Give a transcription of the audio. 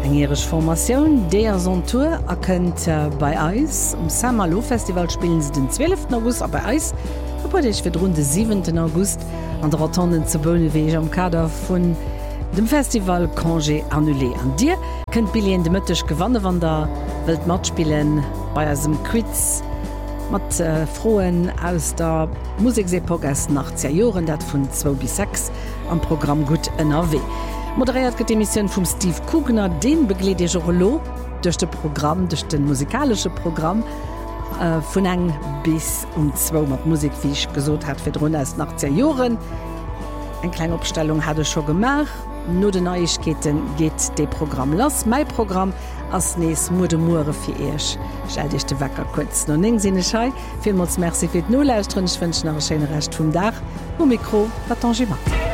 Engerisch Formatioun, déier son Tour erkennt bei Eis. Saint-Malo Festival spielen sie den 12. August a bei Eis. Dich fir rund den 7. August an der Rotonden ze Bonneweeg am Kader vun dem Festival Congé annulé. An Dir kënnt Billy de Mëttech gewanne van der Weltmatspielen bei asem Quiz mat Froen aus der Musiksepok ass nach 10 Joren, dat vun 2 bis 6 am Programm Gut NRW. Moderiert gët d'Emissionioun vum Steve Kugner, den begleet Jolo duch de Programm, duch den musikalsche Programm, vun eng bis 2 mat Musik, wie ich gesot hat, fir run als nach 10 Joren. Eng klein Opstellung hat scho gemacht. No de Neuigkeiten geht de Programm lass. Mei Programm ass nees Mude Mure fir Ech. Stell dich de Wecker kurz no eng sinne Schei. Vielmals Merci fir d Noläusrun, ich wünsch nach Schene recht vum Dach. Mo Mikro, Patangemat.